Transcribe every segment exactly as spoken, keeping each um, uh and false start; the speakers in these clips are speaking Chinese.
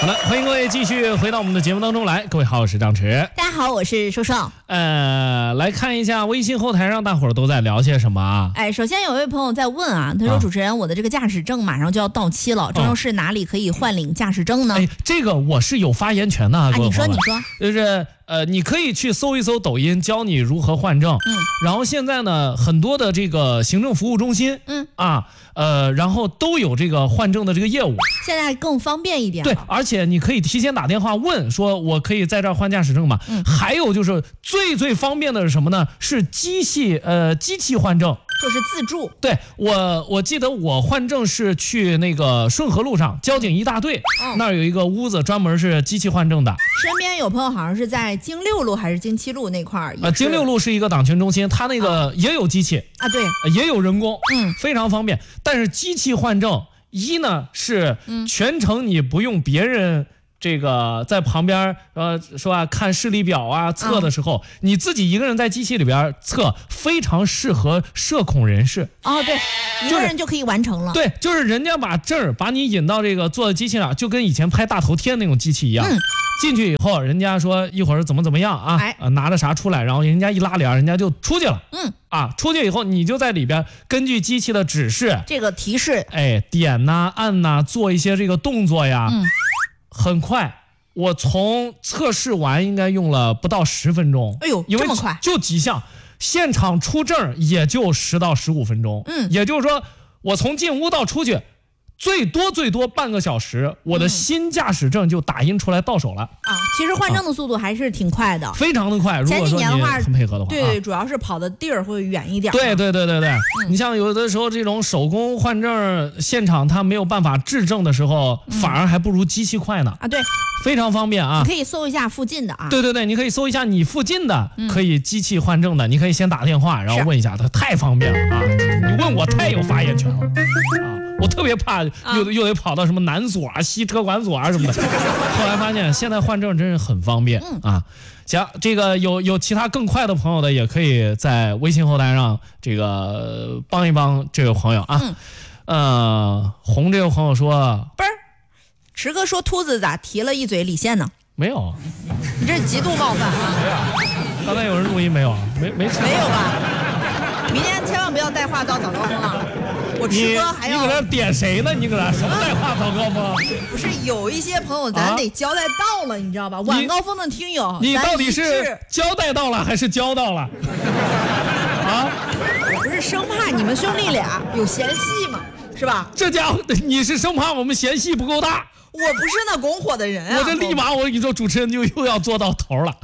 好的，欢迎各位继续回到我们的节目当中来。各位好，我是张弛。 大家好，我是瘦瘦。 呃，来看一下微信后台上大伙儿都在聊些什么啊？ 哎，首先有一位朋友在问啊，他说：“主持人，我的这个驾驶证马上就要到期了，郑州市哪里可以换领驾驶证呢？” 哎，这个我是有发言权的啊， 啊，你说你说， 就是呃，你可以去搜一搜抖音，教你如何换证。嗯，然后现在呢，很多的这个行政服务中心，嗯啊，呃，然后都有这个换证的这个业务， 现在更方便一点。 对，而且你可以提前打电话问，说我可以在这儿换驾驶证吗？嗯，还有就是最最方便的是什么呢？是机器呃机器换证。 就是自助。 对，我我记得我换证是去那个顺河路上交警一大队，嗯、那儿有一个屋子专门是机器换证的。 身边有朋友好像是在京六路还是京七路那块儿， 呃，京六路是一个党群中心，它那个也有机器啊，对， 也有人工，嗯，非常方便。但是机器换证，一呢是全程你不用别人。这个在旁边呃说啊看视力表啊测的时候、嗯、你自己一个人在机器里边测，非常适合社恐人士。 哦，对，一个人就可以完成了。 对，就是人家把证儿把你引到这个坐在机器上，就跟以前拍大头贴那种机器一样。嗯，进去以后，人家说一会儿怎么怎么样啊，哎、拿着啥出来，然后人家一拉帘，人家就出去了。嗯。啊，出去以后你就在里边根据机器的指示， 这个提示， 哎，点呐、按呐，做一些这个动作呀。嗯。很快，我从测试完应该用了不到十分钟。 哎呦，这么快？ 就几项，现场出证也就十到十五分钟。嗯，也就是说，我从进屋到出去，最多最多半个小时，我的新驾驶证就打印出来到手了。 啊，其实换证的速度还是挺快的，啊、 非常的快。如果说你很配合的话， 对，主要是跑的地儿会远一点。 对对对对对，嗯、你像有的时候这种手工换证，现场他没有办法质证的时候，嗯、反而还不如机器快呢。 啊，对， 非常方便啊。 你可以搜一下附近的啊。 对对对，你可以搜一下你附近的、嗯、可以机器换证的，你可以先打电话，然后问一下，它太方便了啊！你问我太有发言权了啊！我特别怕又得又得跑到什么南所啊、西车管所啊什么的。后来发现现在换证真是很方便啊。行，这个有有其他更快的朋友的，也可以在微信后台上这个帮一帮这位朋友啊。嗯、呃，红这位朋友说， 不是，池哥说秃子咋提了一嘴李现呢？ 没有， 你这是极度冒犯啊！ 没有，刚才有人录音没有？没没没有吧？明天千万不要带话到早高峰啊！我池哥还要你搁那点谁呢？你搁那什么带话早高峰？ 不是有一些朋友咱得交代到了，啊、你知道吧？晚高峰的听友， 你到底是交代到了还是交到了？啊！ 我不是生怕你们兄弟俩有嫌隙嘛，是吧？ 这家伙，你是生怕我们嫌隙不够大？ 我不是那拱火的人啊！ 我这立马我跟你说，主持人就又要做到头了。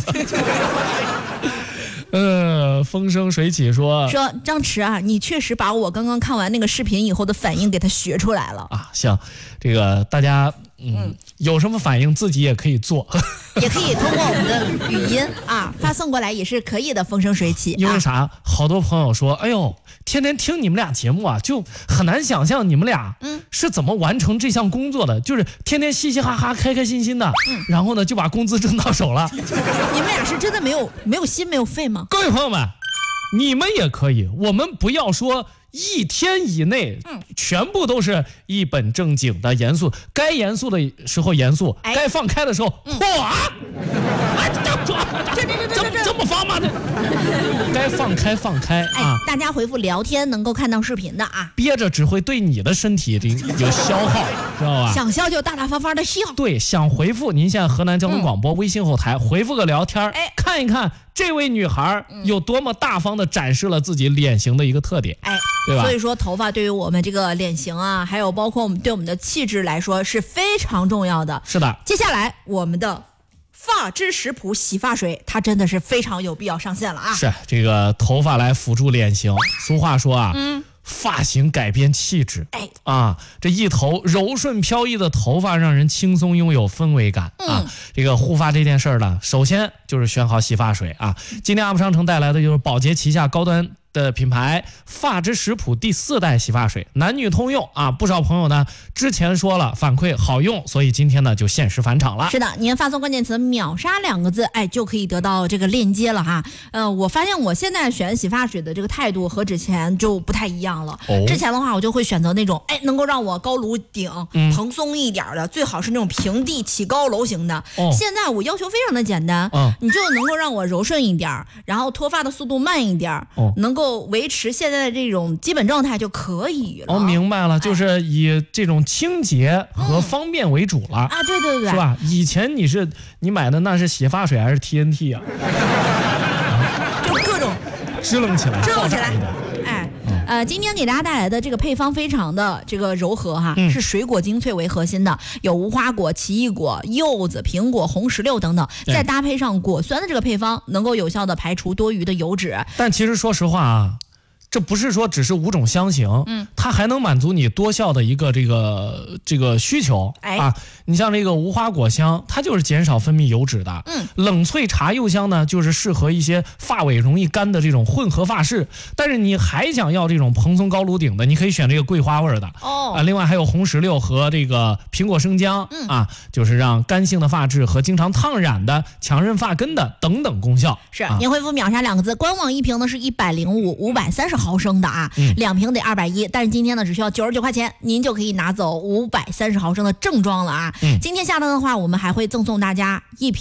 呃，风生水起说说张弛啊，你确实把我刚刚看完那个视频以后的反应给他学出来了啊。行，这个大家嗯, 嗯有什么反应自己也可以做， 也可以通过我们的语音啊发送过来也是可以的。风生水起， 因为啥？啊、好多朋友说，哎呦，天天听你们俩节目啊，就很难想象你们俩嗯是怎么完成这项工作的，就是天天嘻嘻哈哈、开开心心的，嗯，然后呢就把工资挣到手了。 你们俩是真的没有没有心没有肺吗？ 各位朋友们，你们也可以，我们不要说一天以内，嗯，全部都是一本正经的严肃，该严肃的时候严肃，哎、该放开的时候，嚯、啊！哎，这这这这这这么发吗？这该放开放开啊！ 哎，大家回复聊天能够看到视频的啊， 憋着只会对你的身体有消耗，知道吧？ 想笑就大大方方的笑。 对，想回复您现在河南交通广播、嗯、微信后台回复个聊天，哎，看一看这位女孩有多么大方的展示了自己脸型的一个特点，哎，对吧？ 所以说头发对于我们这个脸型啊，还有包括我们对我们的气质来说是非常重要的。 是的， 接下来我们的发之食谱洗发水，它真的是非常有必要上线了啊！ 是这个头发来辅助脸型，俗话说啊，嗯。发型改变气质，哎啊，这一头柔顺飘逸的头发让人轻松拥有氛围感、嗯、啊。这个护发这件事儿呢，首先就是选好洗发水啊。今天阿布商城带来的就是宝洁旗下高端的品牌发之食谱第四代洗发水，男女通用啊。不少朋友呢之前说了反馈好用，所以今天呢就限时返场了。 是的，您发送关键词秒杀两个字，哎，就可以得到这个链接了哈。呃，我发现我现在选洗发水的这个态度和之前就不太一样了。哦、之前的话，我就会选择那种哎能够让我高颅顶、嗯、蓬松一点的，最好是那种平地起高楼型的。哦、现在我要求非常的简单，哦、你就能够让我柔顺一点，然后脱发的速度慢一点，哦、能够维持现在的这种基本状态就可以了。 哦，明白了，就是以这种清洁和方便为主了、 嗯、啊，对对对， 是吧？以前你是你买的那是洗发水还是 T N T 啊？ 就各种支棱起来， 支棱起来。哎，呃，今天给大家带来的这个配方非常的这个柔和哈，嗯、是水果精粹为核心的，有无花果、奇异果、柚子、苹果、红石榴等等，再搭配上果酸的这个配方，能够有效的排除多余的油脂。 但其实说实话啊，这不是说只是五种香型，嗯，它还能满足你多效的一个这个这个需求、哎、啊。你像这个无花果香，它就是减少分泌油脂的，嗯，冷萃茶柚香呢，就是适合一些发尾容易干的这种混合发饰。但是你还想要这种蓬松高颅顶的，你可以选这个桂花味的哦啊。另外还有红石榴和这个苹果生姜、嗯、啊，就是让干性的发质和经常烫染的、强韧发根的等等功效。 是，啊、您回复秒杀两个字，官网一瓶呢是一百零五，五百三十毫升的啊，嗯、两瓶得二百一，但是今天呢只需要九十九块钱，您就可以拿走五百三十毫升的正装了啊。嗯、今天下单的话，我们还会赠送大家一瓶。